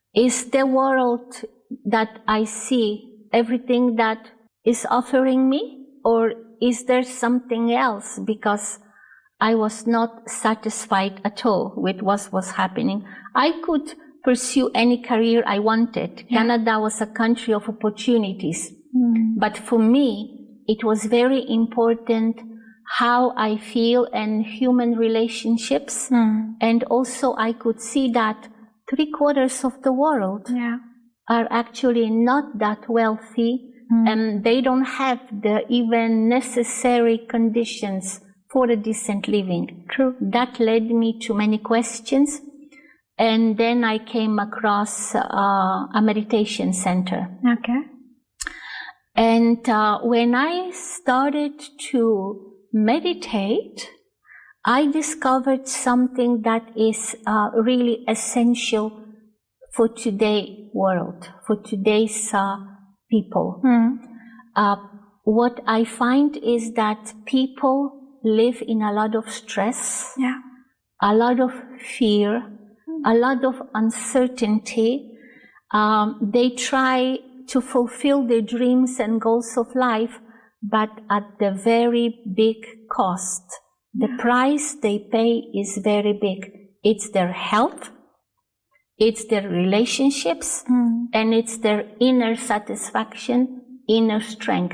is the world that I see everything that is offering me, or is there something else? Because I was not satisfied at all with what was happening. I could pursue any career I wanted. Yeah. Canada was a country of opportunities. But for me, it was very important how I feel and human relationships. And also I could see that 3/4 of the world are actually not that wealthy, and they don't have the even necessary conditions for a decent living. True. That led me to many questions. And then I came across a meditation center. Okay. And when I started to meditate, I discovered something that is really essential for today's world, for today's people. What I find is that people live in a lot of stress, a lot of fear, a lot of uncertainty. They try to fulfill their dreams and goals of life, but at the very big cost. The price they pay is very big. It's their health, it's their relationships, and it's their inner satisfaction, inner strength.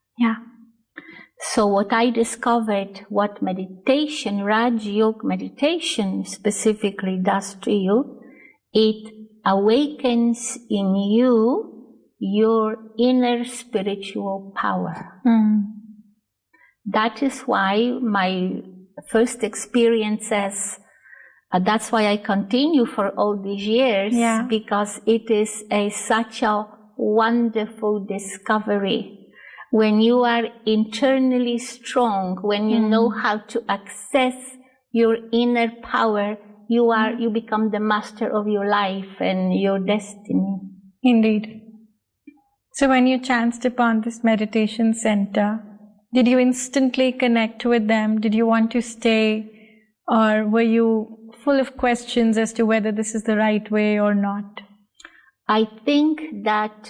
So what I discovered, what meditation, Raj Yoga meditation specifically does to you, it awakens in you your inner spiritual power. That is why my first experiences, that's why I continue for all these years, because it is such a wonderful discovery. When you are internally strong, when you know how to access your inner power, you become the master of your life and your destiny. Indeed. So when you chanced upon this meditation center, did you instantly connect with them? Did you want to stay? Or were you full of questions as to whether this is the right way or not? I think that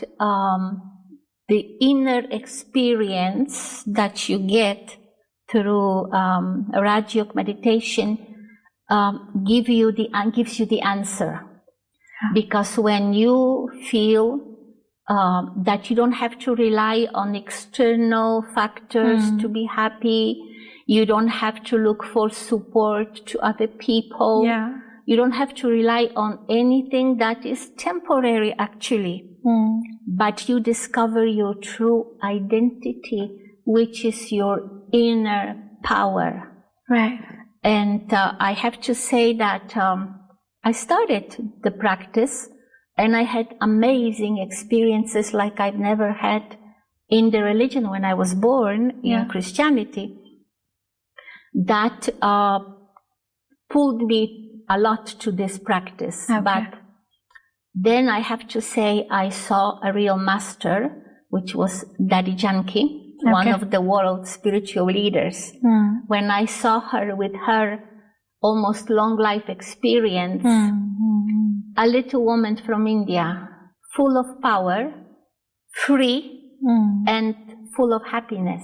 the inner experience that you get through Raj Yoga meditation gives you the answer. Because when you feel that you don't have to rely on external factors to be happy, you don't have to look for support to other people, you don't have to rely on anything that is temporary actually. But you discover your true identity, which is your inner power. Right. And I have to say that I started the practice and I had amazing experiences like I've never had in the religion when I was born in Christianity. That pulled me a lot to this practice. But then I have to say I saw a real master, which was Daddy Janki, one of the world's spiritual leaders. When I saw her with her almost long life experience, a little woman from India, full of power, free, and full of happiness.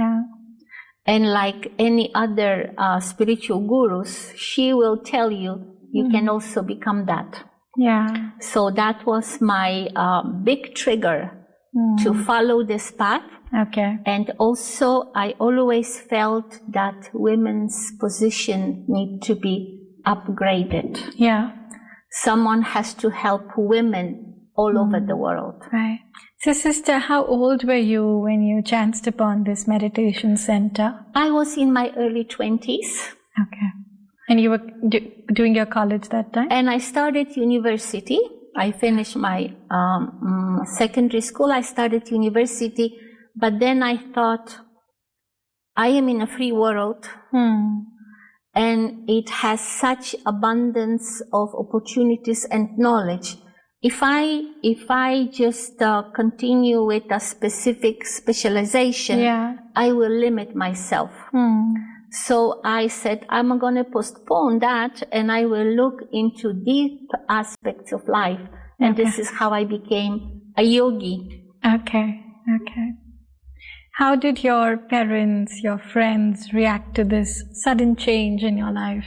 And like any other spiritual gurus, she will tell you, you can also become that. So that was my big trigger to follow this path. And also I always felt that women's position need to be upgraded. Someone has to help women all over the world. Right. So sister, how old were you when you chanced upon this meditation center? I was in my early 20s. And you were doing your college that time? And I started university. I finished my secondary school. I started university. But then I thought, I am in a free world. And it has such abundance of opportunities and knowledge. If I just continue with a specific specialization, I will limit myself. So I said, I'm going to postpone that and I will look into deep aspects of life. And this is how I became a yogi. Okay. How did your parents, your friends react to this sudden change in your life?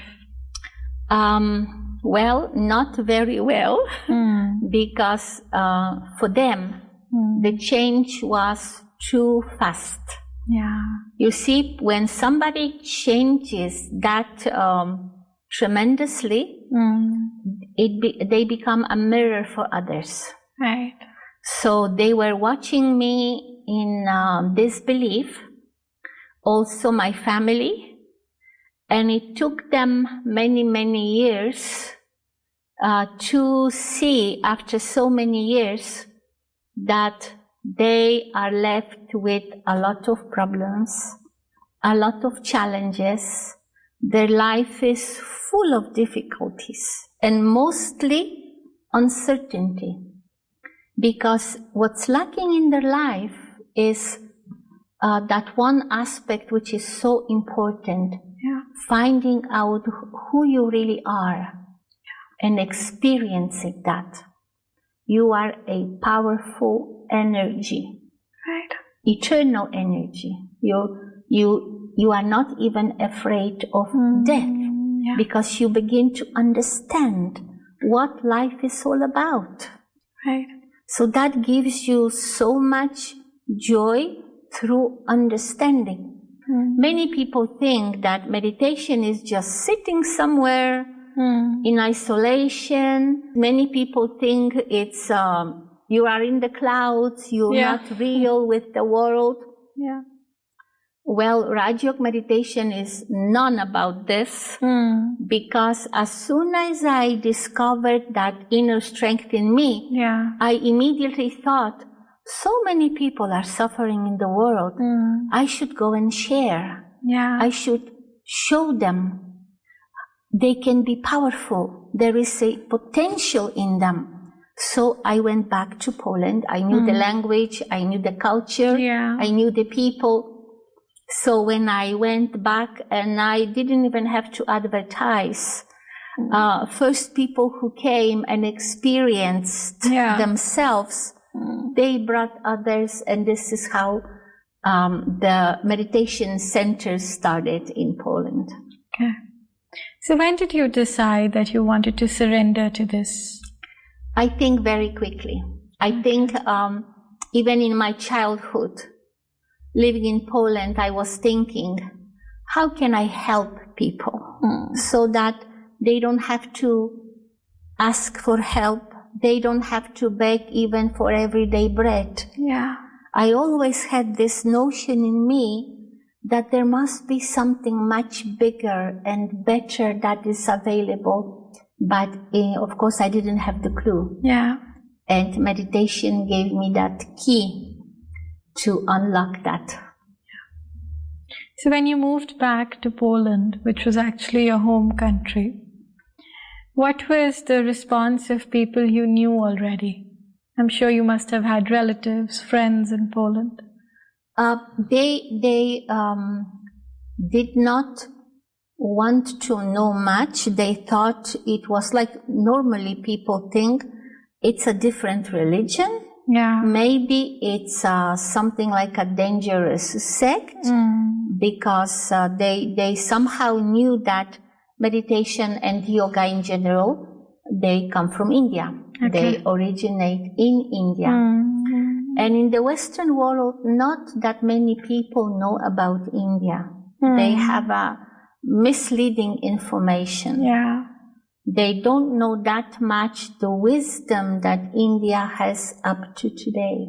Well, not very well, because for them, the change was too fast. Yeah. You see, when somebody changes that tremendously, they become a mirror for others. Right. So they were watching me in disbelief, also my family, and it took them many, many years to see, after so many years, that they are left with a lot of problems, a lot of challenges. Their life is full of difficulties and mostly uncertainty, because what's lacking in their life is that one aspect which is so important, finding out who you really are and experiencing that. You are a powerful energy, right? Eternal energy. You are not even afraid of death, because you begin to understand what life is all about. Right. So that gives you so much joy through understanding. Many people think that meditation is just sitting somewhere in isolation. Many people think it's you are in the clouds, you're not real with the world. Yeah. Well, Raj Yoga meditation is none about this, because as soon as I discovered that inner strength in me, I immediately thought, so many people are suffering in the world. I should go and share. I should show them they can be powerful. There is a potential in them. So I went back to Poland. I knew the language, I knew the culture, I knew the people. So when I went back, and I didn't even have to advertise, first people who came and experienced themselves, they brought others, and this is how the meditation centers started in Poland. Okay. So when did you decide that you wanted to surrender to this? I think very quickly. I think even in my childhood, living in Poland, I was thinking, how can I help people so that they don't have to ask for help, they don't have to beg even for everyday bread. I always had this notion in me that there must be something much bigger and better that is available, but of course I didn't have the clue. And meditation gave me that key to unlock that. So when you moved back to Poland, which was actually your home country, what was the response of people you knew already? I'm sure you must have had relatives, friends in Poland. They did not want to know much. They thought it was like normally people think it's a different religion. Maybe it's something like a dangerous sect, because they somehow knew that meditation and yoga in general, they come from India. They originate in India. And in the Western world, not that many people know about India. They have a misleading information. They don't know that much the wisdom that India has up to today.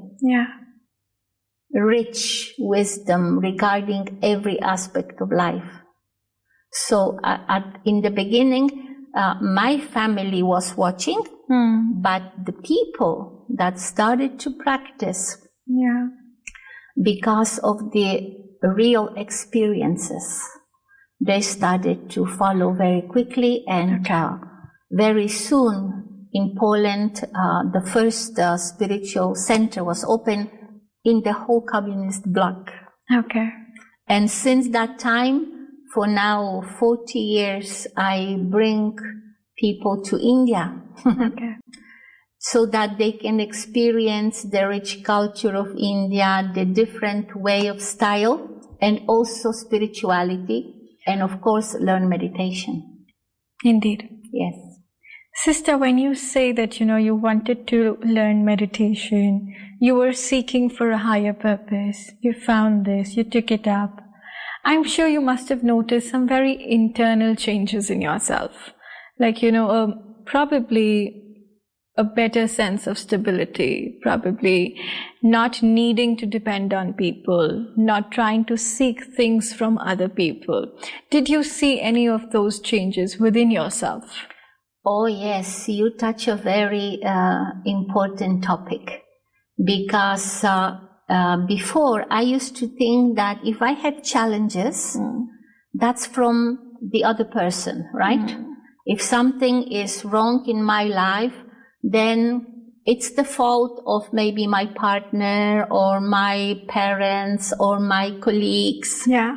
Rich wisdom regarding every aspect of life. So in the beginning, my family was watching, but the people that started to practice, because of the real experiences, they started to follow very quickly, and very soon in Poland, the first spiritual center was opened in the whole communist bloc. And since that time, for now 40 years, I bring people to India. so that they can experience the rich culture of India, the different way of style, and also spirituality, and of course learn meditation. Indeed. Yes. Sister, when you say that, you wanted to learn meditation, you were seeking for a higher purpose, you found this, you took it up, I'm sure you must have noticed some very internal changes in yourself. Like, probably a better sense of stability, probably not needing to depend on people, not trying to seek things from other people. Did you see any of those changes within yourself? Oh yes, you touch a very important topic, because before I used to think that if I have challenges, that's from the other person, right? If something is wrong in my life, then it's the fault of maybe my partner or my parents or my colleagues. Yeah.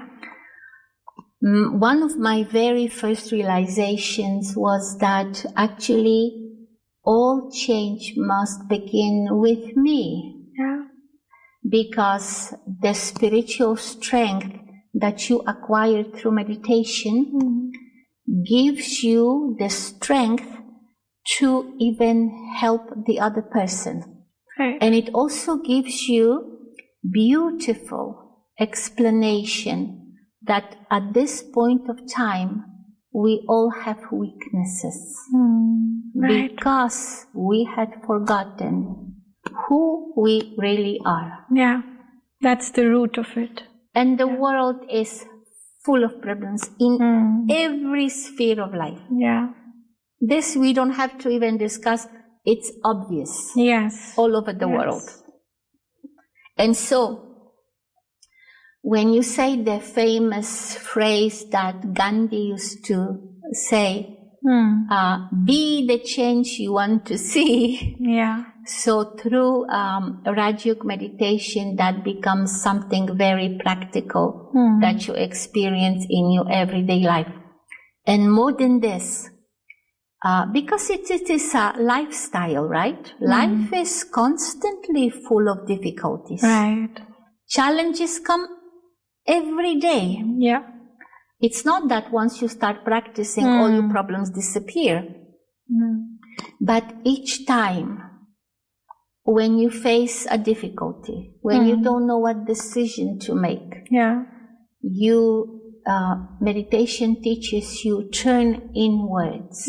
One of my very first realizations was that actually all change must begin with me. Yeah. Because the spiritual strength that you acquire through meditation gives you the strength to even help the other person. Right. And it also gives you beautiful explanation that at this point of time, we all have weaknesses. Right. Because we had forgotten who we really are. Yeah, that's the root of it. And the world is full of problems in every sphere of life. Yeah. This we don't have to even discuss. It's obvious. Yes. All over the world. And so, when you say the famous phrase that Gandhi used to say, be the change you want to see. Yeah. So through Raj Yoga meditation, that becomes something very practical that you experience in your everyday life. And more than this, because it is a lifestyle, right? Life is constantly full of difficulties. Right. Challenges come every day. Yeah. It's not that once you start practicing, all your problems disappear. But each time, when you face a difficulty, when you don't know what decision to make, meditation teaches you turn inwards,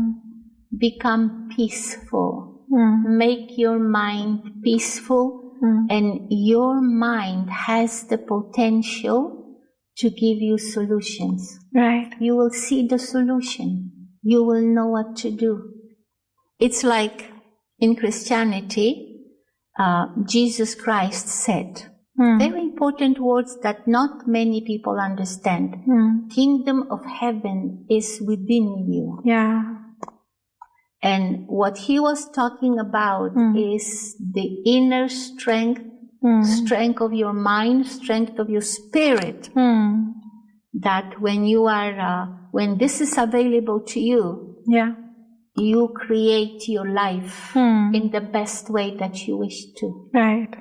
become peaceful, make your mind peaceful, and your mind has the potential to give you solutions. Right. You will see the solution. You will know what to do. It's like in Christianity, Jesus Christ said, very important words that not many people understand. Kingdom of heaven is within you. Yeah. And what he was talking about is the inner strength, strength of your mind, strength of your spirit. That when you are, when this is available to you, you create your life in the best way that you wish to. Right.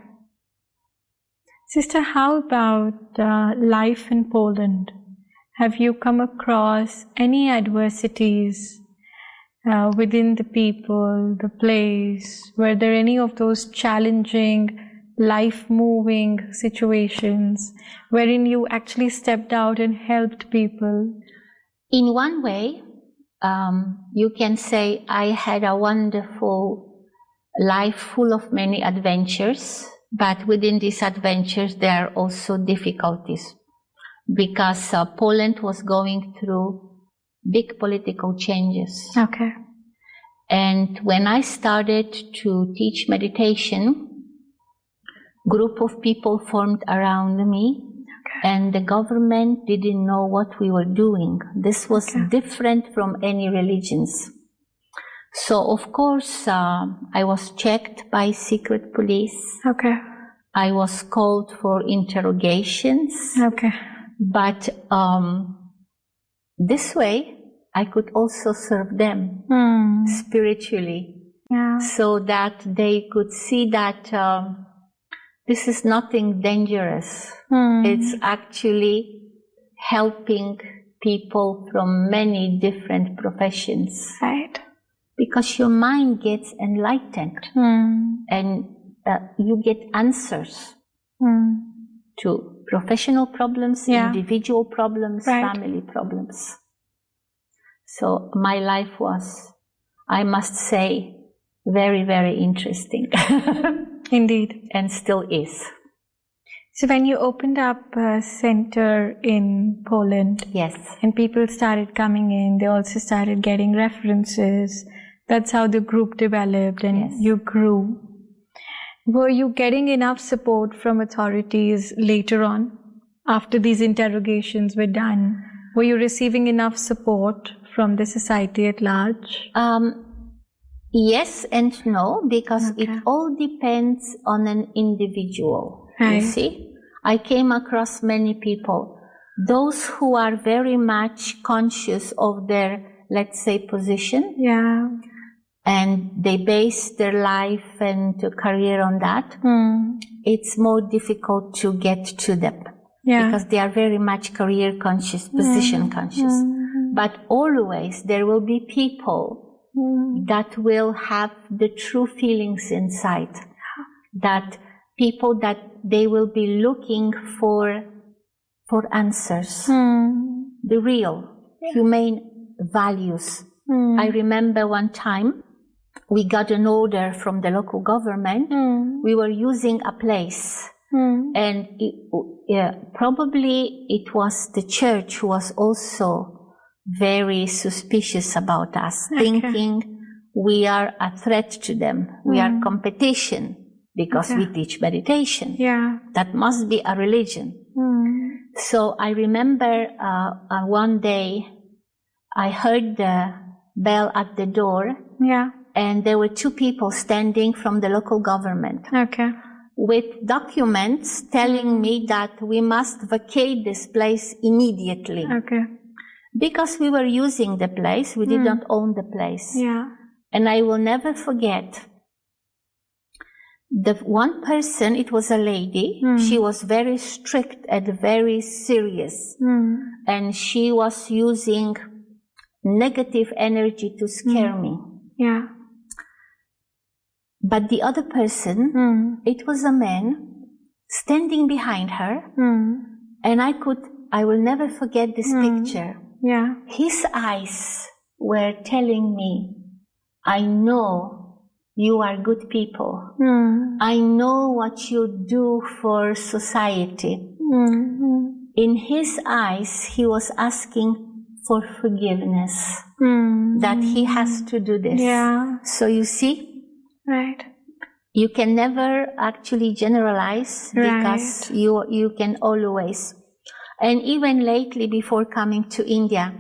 Sister, how about life in Poland? Have you come across any adversities within the people, the place? Were there any of those challenging, life-moving situations wherein you actually stepped out and helped people? In one way, you can say I had a wonderful life full of many adventures, but within these adventures there are also difficulties because Poland was going through big political changes. Okay. And when I started to teach meditation, group of people formed around me. And the government didn't know what we were doing. This was different from any religions. So, of course, I was checked by secret police. Okay. I was called for interrogations. Okay. But this way, I could also serve them spiritually. Yeah. so that they could see that this is nothing dangerous. It's actually helping people from many different professions. Right. Because your mind gets enlightened and you get answers to professional problems, individual problems, family problems. So my life was, I must say, very, very interesting. Indeed. And still is. So when you opened up a center in Poland, yes, and people started coming in, they also started getting references. That's how the group developed and you grew. Were you getting enough support from authorities later on, after these interrogations were done? Were you receiving enough support from the society at large? Yes and no, because it all depends on an individual. You see, I came across many people, those who are very much conscious of their, let's say, position. Yeah. And they base their life and career on that. It's more difficult to get to them because they are very much career conscious, position conscious. But always there will be people that will have the true feelings inside, that people that they will be looking for answers, the real humane values. I remember one time we got an order from the local government. We were using a place, and probably it was the church who was also very suspicious about us, thinking we are a threat to them. We are competition because we teach meditation. That must be a religion. So I remember one day I heard the bell at the door. And there were two people standing from the local government with documents telling me that we must vacate this place immediately. Because we were using the place, we did not own the place. And I will never forget the one person, it was a lady, she was very strict and very serious. And she was using negative energy to scare me. But the other person, it was a man standing behind her, and I will never forget this picture. His eyes were telling me, I know you are good people. I know what you do for society. In his eyes, he was asking for forgiveness, that he has to do this. So you see, you can never actually generalize because you can always. And even lately, before coming to India,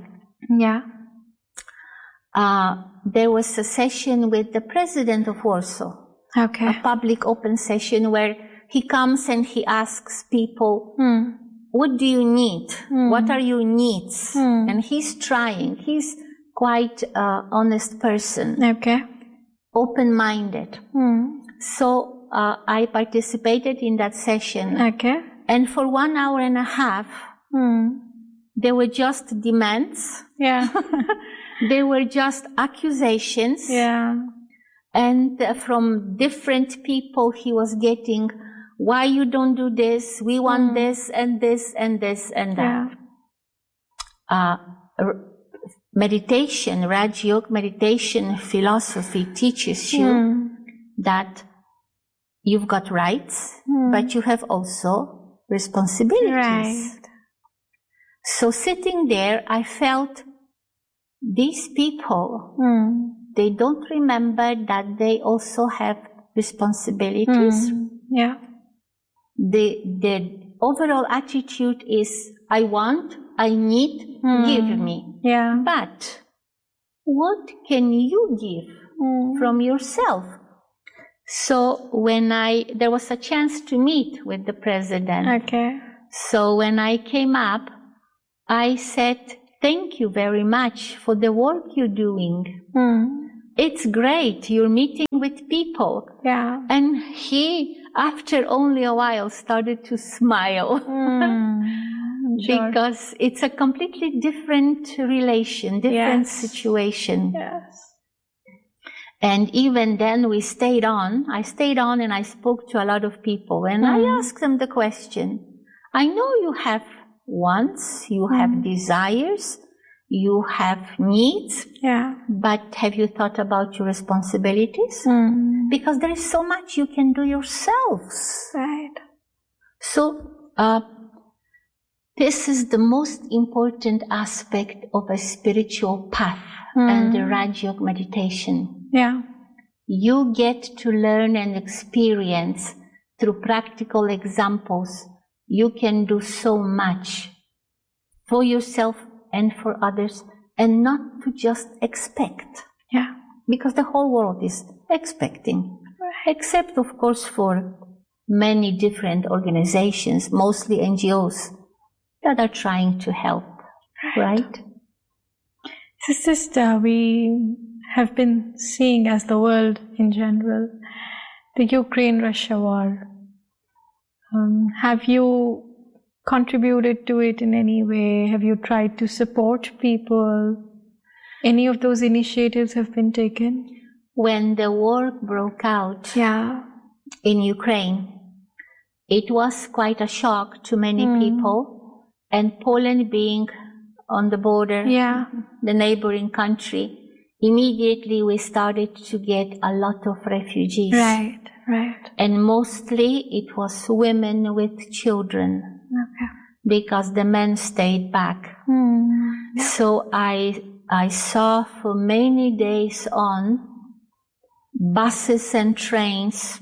there was a session with the president of Warsaw, a public open session where he comes and he asks people, what do you need? What are your needs? And he's trying. He's quite an honest person, open-minded. So I participated in that session. And for 1 hour and a half, there were just demands. There were just accusations. And from different people he was getting, why you don't do this? We want this and this and this and that. Meditation, Raj Yoga meditation philosophy teaches you that you've got rights, but you have also responsibilities. So sitting there, I felt these people, they don't remember that they also have responsibilities. The overall attitude is, I want, I need, give me. But what can you give from yourself? So when there was a chance to meet with the president. So when I came up, I said, thank you very much for the work you're doing. it's great. You're meeting with people. Yeah. And he, after only a while, started to smile. Sure. Because it's a completely different relation, different situation. Yes. And even then we stayed on. I stayed on and I spoke to a lot of people. And I asked them the question, I know you have wants, you have desires, you have needs, but have you thought about your responsibilities? Because there is so much you can do yourselves. Right. So this is the most important aspect of a spiritual path and the Raja Yoga meditation. Yeah. You get to learn and experience through practical examples. You can do so much for yourself and for others, and not to just expect. Yeah. Because the whole world is expecting. Except, of course, for many different organizations, mostly NGOs, that are trying to help. Right? So, sister, we have been seeing, as the world in general, the Ukraine-Russia war. Have you contributed to it in any way? Have you tried to support people? Any of those initiatives have been taken? When the war broke out in Ukraine, it was quite a shock to many people. And Poland being on the border, the neighboring country, immediately we started to get a lot of refugees. Right. And mostly it was women with children. Okay. Because the men stayed back. So I saw for many days on buses and trains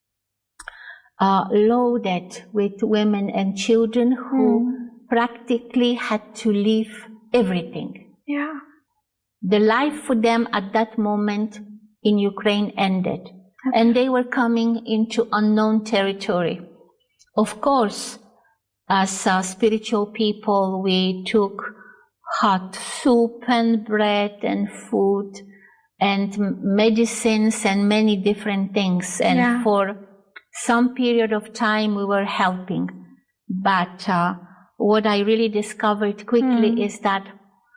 loaded with women and children who practically had to leave everything. Yeah. The life for them at that moment in Ukraine ended. Okay. And they were coming into unknown territory. Of course, as spiritual people, we took hot soup and bread and food and medicines and many different things. And for some period of time we were helping. But what I really discovered quickly is that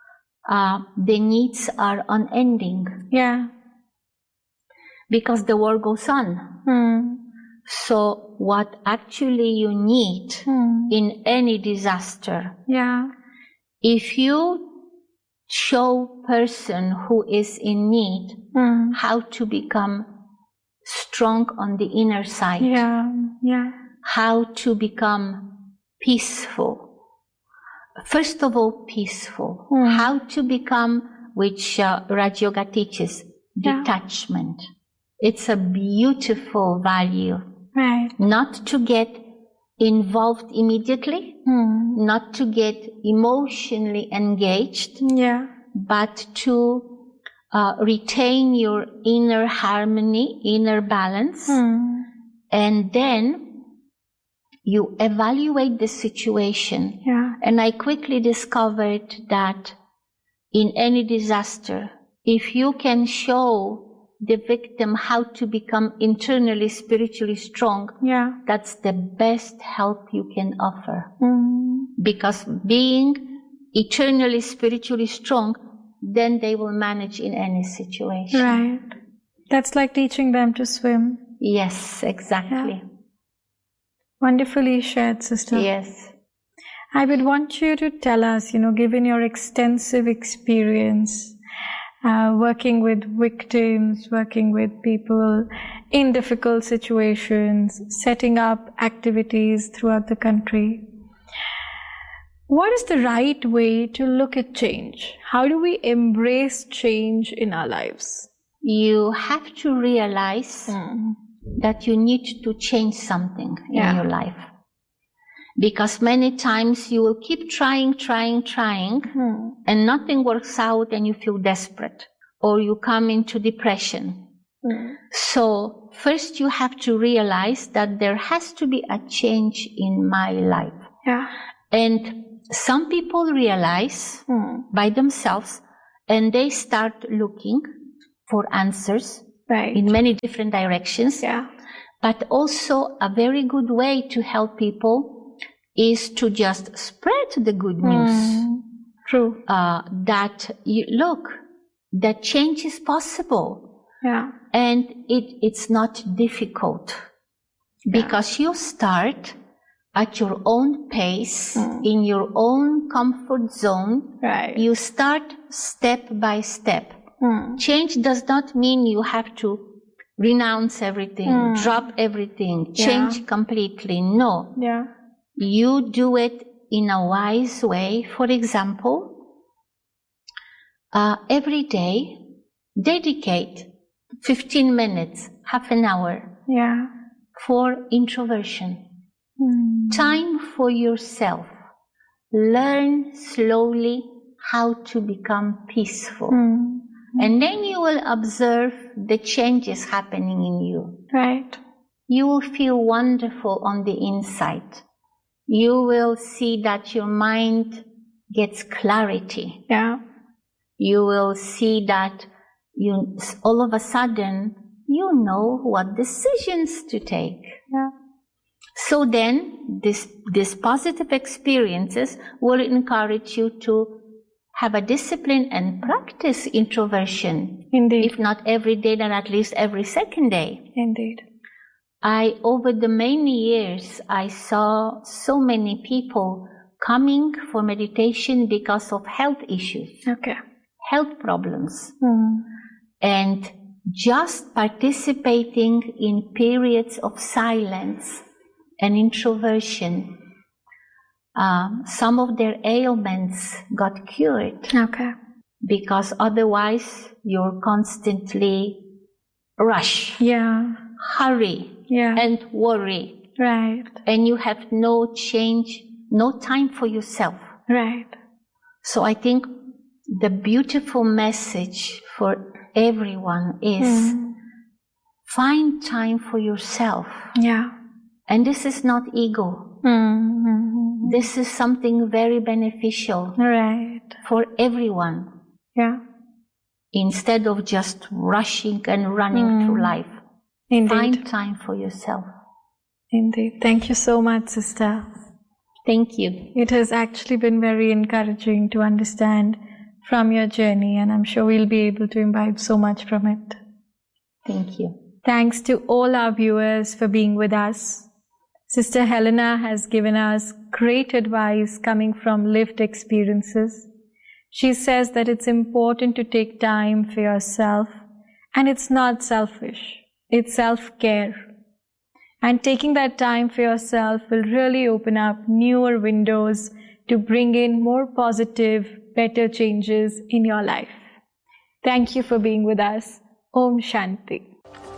the needs are unending. Yeah. Because the war goes on. So what actually you need in any disaster, if you show person who is in need how to become strong on the inner side, how to become peaceful, first of all peaceful, how to become, which Raja Yoga teaches, detachment. It's a beautiful value. Right. Not to get involved immediately, not to get emotionally engaged, but to retain your inner harmony, inner balance, and then you evaluate the situation. And I quickly discovered that in any disaster, if you can show the victim how to become internally spiritually strong, that's the best help you can offer. Because being eternally spiritually strong, then they will manage in any situation. Right. That's like teaching them to swim. Yes, exactly. Wonderfully shared, sister. Yes. I would want you to tell us, given your extensive experience, working with victims, working with people in difficult situations, setting up activities throughout the country. What is the right way to look at change? How do we embrace change in our lives? You have to realize that you need to change something in your life. Because many times you will keep trying, and nothing works out and you feel desperate, or you come into depression. So first you have to realize that there has to be a change in my life. And some people realize by themselves, and they start looking for answers Right. in many different directions. Yeah. But also a very good way to help people is to just spread the good news. True. That that change is possible. Yeah. And it's not difficult because you start at your own pace, in your own comfort zone. Right. You start step by step. Change does not mean you have to renounce everything, drop everything, change completely. No. Yeah. You do it in a wise way. For example, every day, dedicate 15 minutes, half an hour for introversion. Time for yourself. Learn slowly how to become peaceful. And then you will observe the changes happening in you. Right. You will feel wonderful on the inside. You will see that your mind gets clarity. Yeah. You will see that all of a sudden you know what decisions to take. Yeah. So then these positive experiences will encourage you to have a discipline and practice introversion. Indeed. If not every day, then at least every second day. Indeed. Over the many years, I saw so many people coming for meditation because of health issues, health problems. And just participating in periods of silence and introversion, some of their ailments got cured. Because otherwise you're constantly rush, hurry, and worry. Right. And you have no change, no time for yourself. Right. So I think the beautiful message for everyone is find time for yourself. Yeah. And this is not ego. This is something very beneficial for everyone. Yeah. Instead of just rushing and running through life. Indeed. Find time for yourself. Indeed. Thank you so much, sister. Thank you. It has actually been very encouraging to understand from your journey, and I'm sure we'll be able to imbibe so much from it. Thank you. Thanks to all our viewers for being with us. Sister Helena has given us great advice coming from lived experiences. She says that it's important to take time for yourself, and it's not selfish, it's self-care. And taking that time for yourself will really open up newer windows to bring in more positive, better changes in your life. Thank you for being with us. Om Shanti.